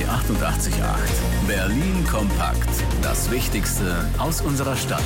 88,8. Berlin kompakt. Das Wichtigste aus unserer Stadt.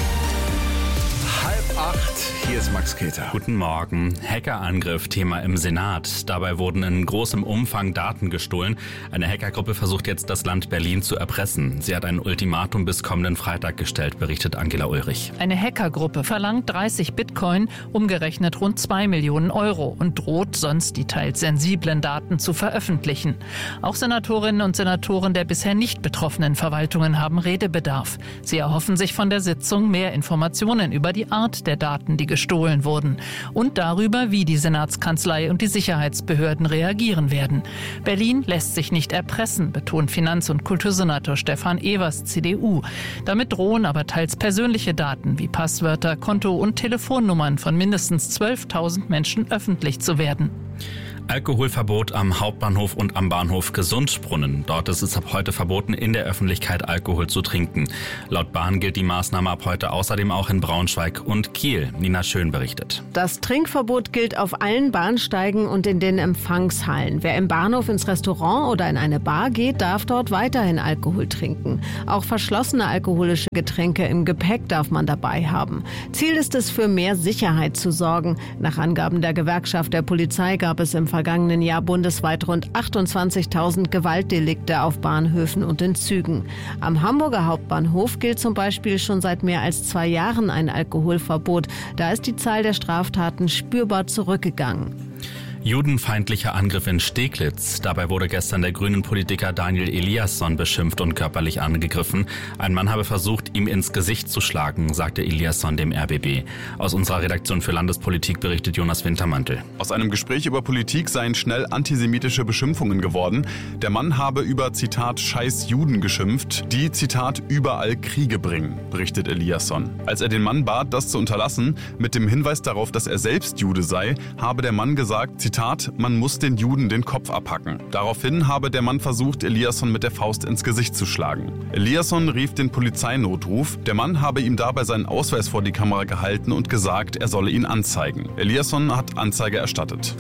7:30, hier ist Max Keter. Guten Morgen. Hackerangriff, Thema im Senat. Dabei wurden in großem Umfang Daten gestohlen. Eine Hackergruppe versucht jetzt, das Land Berlin zu erpressen. Sie hat ein Ultimatum bis kommenden Freitag gestellt, berichtet Angela Ulrich. Eine Hackergruppe verlangt 30 Bitcoin, umgerechnet rund 2 Millionen Euro, und droht sonst die teils sensiblen Daten zu veröffentlichen. Auch Senatorinnen und Senatoren der bisher nicht betroffenen Verwaltungen haben Redebedarf. Sie erhoffen sich von der Sitzung mehr Informationen über die Art der Daten, die gestohlen wurden, und darüber, wie die Senatskanzlei und die Sicherheitsbehörden reagieren werden. Berlin lässt sich nicht erpressen, betont Finanz- und Kultursenator Stefan Evers, CDU. Damit drohen aber teils persönliche Daten wie Passwörter, Konto- und Telefonnummern von mindestens 12.000 Menschen öffentlich zu werden. Alkoholverbot am Hauptbahnhof und am Bahnhof Gesundbrunnen. Dort ist es ab heute verboten, in der Öffentlichkeit Alkohol zu trinken. Laut Bahn gilt die Maßnahme ab heute außerdem auch in Braunschweig und Kiel. Nina Schön berichtet. Das Trinkverbot gilt auf allen Bahnsteigen und in den Empfangshallen. Wer im Bahnhof ins Restaurant oder in eine Bar geht, darf dort weiterhin Alkohol trinken. Auch verschlossene alkoholische Getränke im Gepäck darf man dabei haben. Ziel ist es, für mehr Sicherheit zu sorgen. Nach Angaben der Gewerkschaft der Polizei gab es im vergangenen Jahr bundesweit rund 28.000 Gewaltdelikte auf Bahnhöfen und in Zügen. Am Hamburger Hauptbahnhof gilt zum Beispiel schon seit mehr als 2 Jahren ein Alkoholverbot. Da ist die Zahl der Straftaten spürbar zurückgegangen. Judenfeindlicher Angriff in Steglitz. Dabei wurde gestern der grünen Politiker Daniel Eliasson beschimpft und körperlich angegriffen. Ein Mann habe versucht, ihm ins Gesicht zu schlagen, sagte Eliasson dem RBB. Aus unserer Redaktion für Landespolitik berichtet Jonas Wintermantel. Aus einem Gespräch über Politik seien schnell antisemitische Beschimpfungen geworden. Der Mann habe über, Zitat, Scheiß Juden geschimpft, die, Zitat, überall Kriege bringen, berichtet Eliasson. Als er den Mann bat, das zu unterlassen, mit dem Hinweis darauf, dass er selbst Jude sei, habe der Mann gesagt, Zitat, man muss den Juden den Kopf abhacken. Daraufhin habe der Mann versucht, Eliasson mit der Faust ins Gesicht zu schlagen. Eliasson rief den Polizeinotruf. Der Mann habe ihm dabei seinen Ausweis vor die Kamera gehalten und gesagt, er solle ihn anzeigen. Eliasson hat Anzeige erstattet.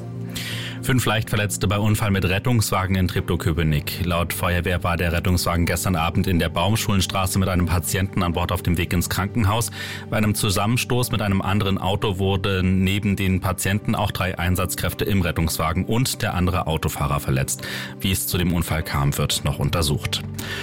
5 Leichtverletzte bei Unfall mit Rettungswagen in Treptow-Köpenick. Laut Feuerwehr war der Rettungswagen gestern Abend in der Baumschulenstraße mit einem Patienten an Bord auf dem Weg ins Krankenhaus. Bei einem Zusammenstoß mit einem anderen Auto wurden neben den Patienten auch 3 Einsatzkräfte im Rettungswagen und der andere Autofahrer verletzt. Wie es zu dem Unfall kam, wird noch untersucht.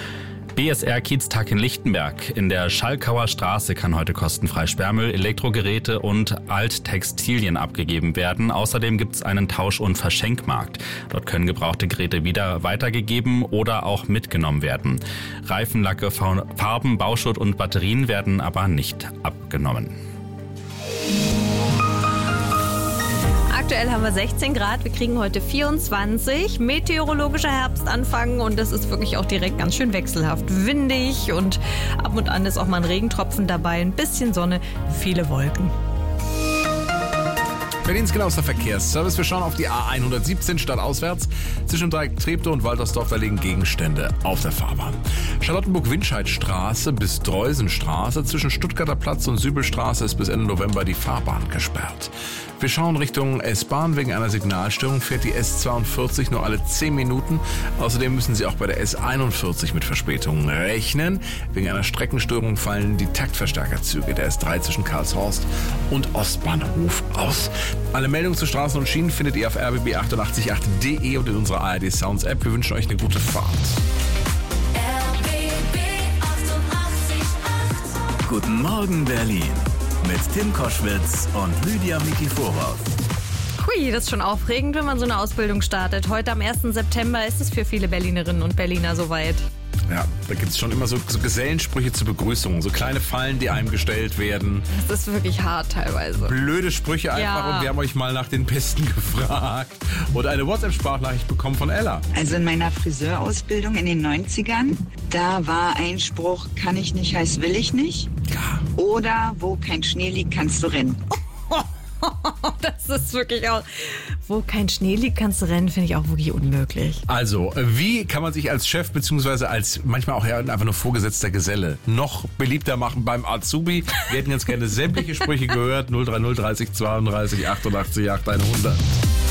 BSR-Kieztag in Lichtenberg. In der Schalkauer Straße kann heute kostenfrei Sperrmüll, Elektrogeräte und Alttextilien abgegeben werden. Außerdem gibt es einen Tausch- und Verschenkmarkt. Dort können gebrauchte Geräte wieder weitergegeben oder auch mitgenommen werden. Reifen, Lacke, Farben, Bauschutt und Batterien werden aber nicht abgenommen. Aktuell haben wir 16 Grad, wir kriegen heute 24, meteorologischer Herbstanfang, und das ist wirklich auch direkt ganz schön wechselhaft. Windig und ab und an ist auch mal ein Regentropfen dabei, ein bisschen Sonne, viele Wolken. Berlins genauester Verkehrsservice. Wir schauen auf die A117 stadtauswärts. Zwischen Dreieck Treptow und Waltersdorf, da liegen Gegenstände auf der Fahrbahn. Charlottenburg-Windscheidstraße bis Dreusenstraße. Zwischen Stuttgarter Platz und Sübelstraße ist bis Ende November die Fahrbahn gesperrt. Wir schauen Richtung S-Bahn. Wegen einer Signalstörung fährt die S42 nur alle 10 Minuten. Außerdem müssen Sie auch bei der S41 mit Verspätungen rechnen. Wegen einer Streckenstörung fallen die Taktverstärkerzüge der S3 zwischen Karlshorst und Ostbahnhof aus. Alle Meldungen zu Straßen und Schienen findet ihr auf rbb888.de und in unserer ARD Sounds App. Wir wünschen euch eine gute Fahrt. RBB 88,8. Guten Morgen Berlin. Mit Tim Koschwitz und Lydia Miki-Vorhoff. Hui, das ist schon aufregend, wenn man so eine Ausbildung startet. Heute am 1. September ist es für viele Berlinerinnen und Berliner soweit. Ja, da gibt es schon immer so Gesellensprüche zur Begrüßung. So kleine Fallen, die einem gestellt werden. Das ist wirklich hart teilweise. Blöde Sprüche einfach. Ja. Und wir haben euch mal nach den Besten gefragt. Und eine WhatsApp-Sprachnachricht bekommen von Ella. Also in meiner Friseurausbildung in den 90ern, da war ein Spruch, kann ich nicht, heißt will ich nicht. Ja. Oder wo kein Schnee liegt, kannst du rennen. Das ist wirklich auch, wo kein Schnee liegt, kannst du rennen, finde ich auch wirklich unmöglich. Also, wie kann man sich als Chef beziehungsweise als manchmal auch einfach nur vorgesetzter Geselle noch beliebter machen beim Azubi? Wir hätten jetzt gerne sämtliche Sprüche gehört. 030 30 32 88 8 100.